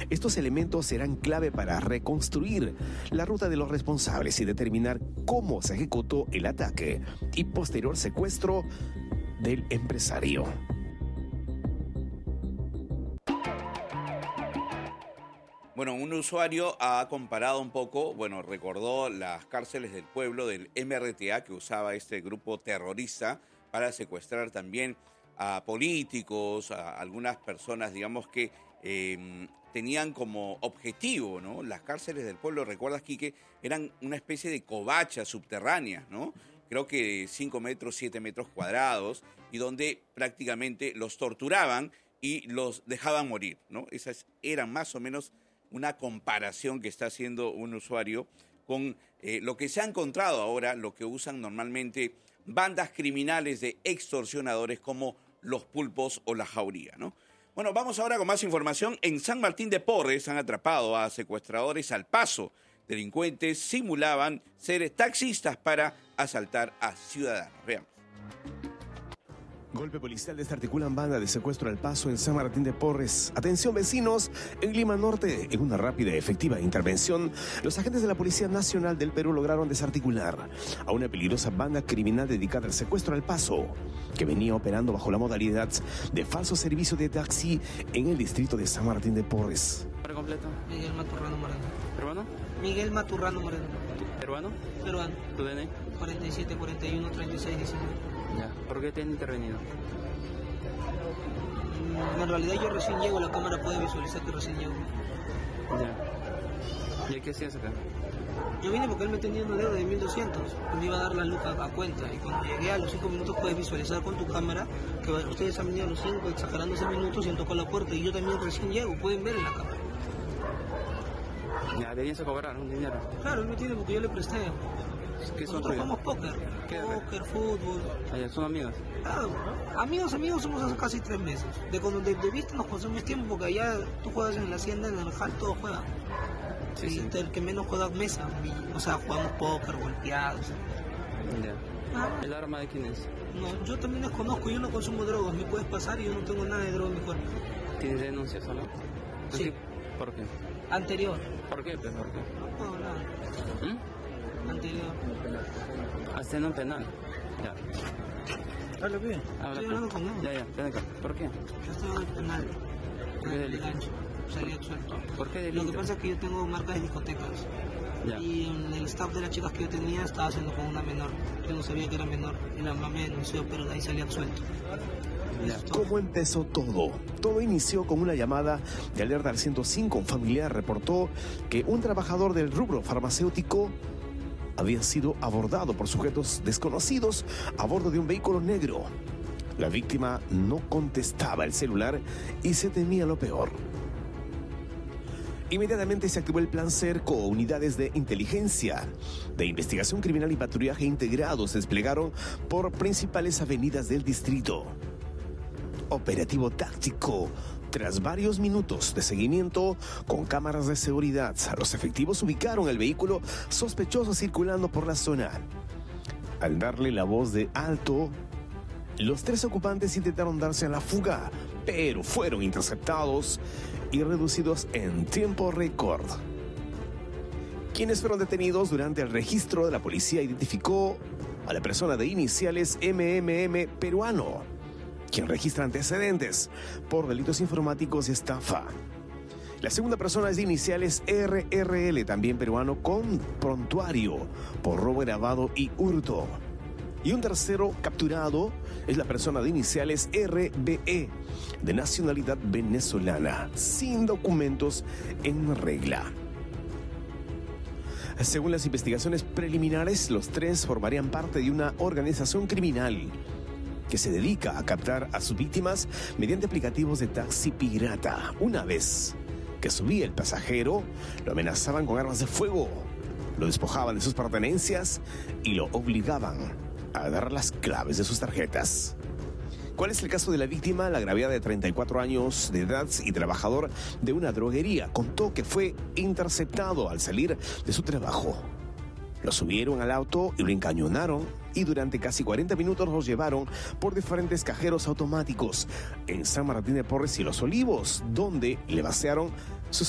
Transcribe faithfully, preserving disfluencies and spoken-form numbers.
Estos elementos serán clave para reconstruir la ruta de los responsables y determinar cómo se ejecutó el ataque y posterior secuestro del empresario. Bueno, un usuario ha comparado un poco, bueno, recordó las cárceles del pueblo del M R T A que usaba este grupo terrorista para secuestrar también a políticos, a algunas personas, digamos, que eh, tenían como objetivo, ¿no? Las cárceles del pueblo, recuerdas, Quique, eran una especie de covachas subterráneas, ¿no? Creo que cinco metros, siete metros cuadrados, y donde prácticamente los torturaban y los dejaban morir, ¿no? Esas eran más o menos una comparación que está haciendo un usuario con eh, lo que se ha encontrado ahora, lo que usan normalmente bandas criminales de extorsionadores como los pulpos o la jauría, ¿no? Bueno, vamos ahora con más información. En San Martín de Porres han atrapado a secuestradores al paso. Delincuentes simulaban ser taxistas para asaltar a ciudadanos. Veamos. Golpe policial desarticulan banda de secuestro al paso en San Martín de Porres. Atención vecinos, en Lima Norte, en una rápida y efectiva intervención, los agentes de la Policía Nacional del Perú lograron desarticular a una peligrosa banda criminal dedicada al secuestro al paso, que venía operando bajo la modalidad de falso servicio de taxi en el distrito de San Martín de Porres. ¿Para completo? Miguel Maturrano Moreno. ¿Peruano? Miguel Maturrano Moreno. ¿Peruano? Peruano. ¿Tu D N I? cuarenta y siete, cuarenta y uno, treinta y seis, diecinueve. Ya. ¿Por qué te han intervenido? En realidad yo recién llego, la cámara puede visualizar que recién llego. Ya. ¿Y qué hacías acá? Yo vine porque él me tenía una deuda de mil doscientos, me iba a dar la lucas a cuenta, y cuando llegué a los cinco minutos puedes visualizar con tu cámara que ustedes han venido a los cinco, exagerando seis minutos y han tocado la puerta, y yo también recién llego, pueden ver en la cámara. Ya, venías a cobrar un dinero. Claro, él me tiene porque yo le presté. ¿Qué son Nosotros tuyos? jugamos póker, ¿Qué? póker, fútbol. Ah, ya, ¿son amigos? Claro, amigos, amigos somos hace casi tres meses. De cuando de, de vista nos consumimos tiempo porque allá tú juegas en la hacienda, en el hall, todos juegan. Sí, y sí. el que menos juega mesa, y, o sea, jugamos póker, golpeados. Ya. Ah, ¿El arma de quién es? no, yo también desconozco, yo no consumo drogas, me puedes pasar y yo no tengo nada de droga en mi cuerpo. ¿Tienes denuncias o no? Sí. ¿Por qué? Anterior. ¿Por qué? ¿Por qué? No puedo hablar. ¿Mm? Anterior. Hasta en un penal. Ya. Habla bien. Habla Estoy tú. hablando con él. Ya, ya, ven acá. ¿Por qué? Yo estoy en el penal. ¿Por qué En el delito? gancho. Salí absuelto. ¿Por qué Lo delito? que pasa es que yo tengo marcas de discotecas. Ya. Y en el staff de las chicas que yo tenía estaba haciendo con una menor. Yo no sabía que era menor. Y la mamá me denunció, pero de ahí salí absuelto. Ya. ¿Cómo empezó todo? Todo inició con una llamada de alerta al ciento cinco. Un familiar reportó que un trabajador del rubro farmacéutico había sido abordado por sujetos desconocidos a bordo de un vehículo negro. La víctima no contestaba el celular y se temía lo peor. Inmediatamente se activó el plan Cerco. Unidades de inteligencia, de investigación criminal y patrullaje integrados se desplegaron por principales avenidas del distrito. Operativo táctico. Tras varios minutos de seguimiento con cámaras de seguridad, los efectivos ubicaron el vehículo sospechoso circulando por la zona. Al darle la voz de alto, los tres ocupantes intentaron darse a la fuga, pero fueron interceptados y reducidos en tiempo récord. Quienes fueron detenidos durante el registro de la policía identificó a la persona de iniciales M M M peruano, quien registra antecedentes por delitos informáticos y estafa. La segunda persona es de iniciales R R L, también peruano, con prontuario por robo grabado y hurto. Y un tercero capturado es la persona de iniciales R B E, de nacionalidad venezolana, sin documentos en regla. Según las investigaciones preliminares, los tres formarían parte de una organización criminal que se dedica a captar a sus víctimas mediante aplicativos de taxi pirata. Una vez que subía el pasajero, lo amenazaban con armas de fuego, lo despojaban de sus pertenencias y lo obligaban a dar las claves de sus tarjetas. ¿Cuál es el caso de la víctima? La gravedad de treinta y cuatro años de edad y trabajador de una droguería. Contó que fue interceptado al salir de su trabajo. Lo subieron al auto y lo encañonaron y durante casi cuarenta minutos los llevaron por diferentes cajeros automáticos en San Martín de Porres y Los Olivos, donde le vaciaron sus